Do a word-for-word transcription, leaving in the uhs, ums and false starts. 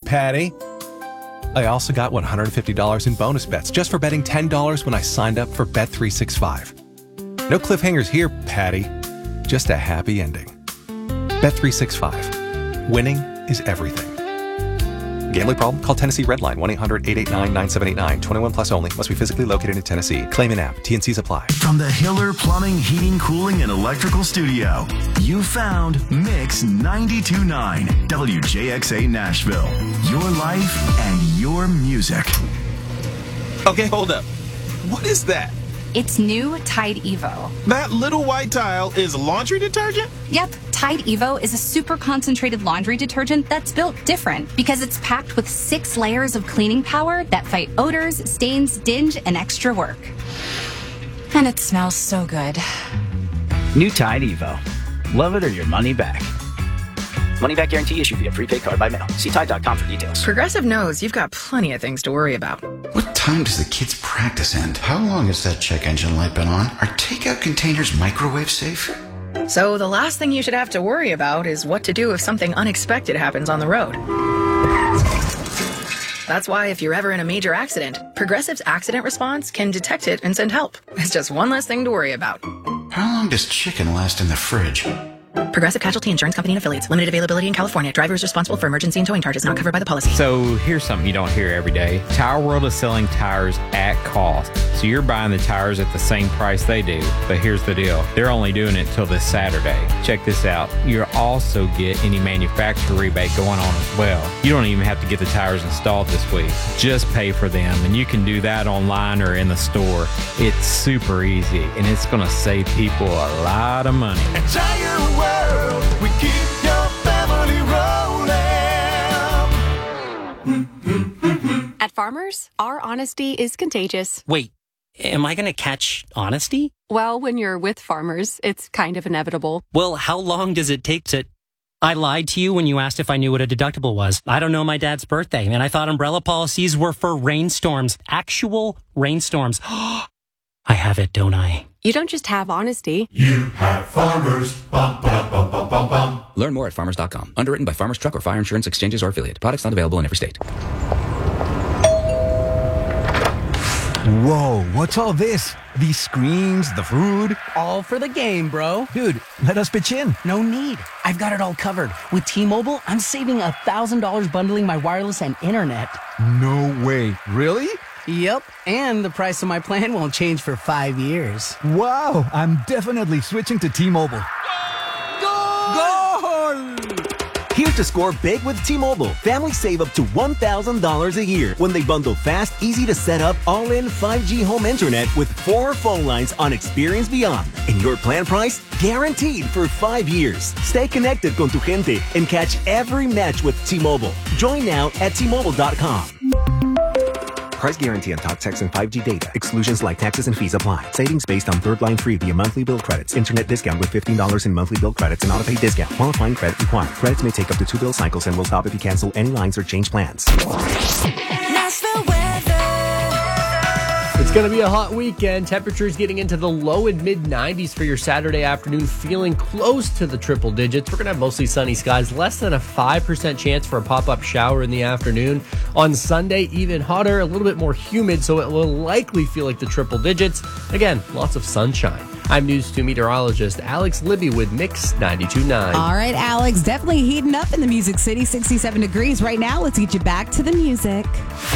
Patty. I also got one hundred fifty dollars in bonus bets just for betting ten dollars when I signed up for Bet three sixty-five. No cliffhangers here, Patty. Just a happy ending. Bet three sixty-five. Winning is everything. Gambling problem? Call Tennessee Redline one eight hundred eight eight nine nine seven eight nine. twenty-one plus only. Must be physically located in Tennessee. Claim in app. T N Cs apply. From the Hiller Plumbing, Heating, Cooling, and Electrical Studio, you found Mix ninety-two point nine W J X A Nashville. Your life and your music. Okay, hold up. What is that? It's new Tide Evo. That little white tile is laundry detergent? Yep, Tide Evo is a super concentrated laundry detergent that's built different because it's packed with six layers of cleaning power that fight odors, stains, dinge, and extra work. And it smells so good. New Tide Evo. Love it or your money back. Money back guarantee issued via prepaid card by mail. See Tide dot com for details. Progressive knows you've got plenty of things to worry about. What time does the kids' practice end? How long has that check engine light been on? Are takeout containers microwave safe? So the last thing you should have to worry about is what to do if something unexpected happens on the road. That's why if you're ever in a major accident, Progressive's accident response can detect it and send help. It's just one less thing to worry about. How long does chicken last in the fridge? Progressive Casualty Insurance Company and Affiliates. Limited availability in California. Driver is responsible for emergency and towing charges not covered by the policy. So here's something you don't hear every day. Tire World is selling tires at cost. So you're buying the tires at the same price they do. But here's the deal. They're only doing it till this Saturday. Check this out. You'll also get any manufacturer rebate going on as well. You don't even have to get the tires installed this week. Just pay for them. And you can do that online or in the store. It's super easy. And it's going to save people a lot of money. Tire World, we keep your family rolling. At Farmers, our honesty is contagious. Wait, am I going to catch honesty? Well, when you're with Farmers, it's kind of inevitable. Well, how long does it take to... I lied to you when you asked if I knew what a deductible was. I don't know my dad's birthday, and I thought umbrella policies were for rainstorms. Actual rainstorms. I have it, don't I? You don't just have honesty. You have Farmers. Bum, bum, bum, bum, bum, bum. Learn more at farmers dot com. Underwritten by Farmers Truck or Fire Insurance Exchanges or Affiliate. Products not available in every state. Whoa, what's all this? These screens, the food? All for the game, bro. Dude, let us pitch in. No need. I've got it all covered. With T-Mobile, I'm saving one thousand dollars bundling my wireless and internet. No way. Really? Yep, and the price of my plan won't change for five years. Wow, I'm definitely switching to T-Mobile. Goal! Here to score big with T-Mobile. Families save up to one thousand dollars a year when they bundle fast, easy to set up, all-in five G home internet with four phone lines on Experience Beyond. And your plan price? Guaranteed for five years. Stay connected con tu gente and catch every match with T-Mobile. Join now at T Mobile dot com. Price guarantee on talk, text, and five G data. Exclusions like taxes and fees apply. Savings based on third line free via monthly bill credits. Internet discount with fifteen dollars in monthly bill credits and auto-pay discount. Qualifying credit required. Credits may take up to two bill cycles and will stop if you cancel any lines or change plans. It's going to be a hot weekend. Temperatures getting into the low and mid nineties for your Saturday afternoon, feeling close to the triple digits. We're going to have mostly sunny skies, less than a five percent chance for a pop-up shower in the afternoon. On Sunday, even hotter, a little bit more humid, so it will likely feel like the triple digits. Again, lots of sunshine. I'm News two meteorologist Alex Libby with Mix ninety-two point nine. All right, Alex, definitely heating up in the Music City, sixty-seven degrees right now. Let's get you back to the music.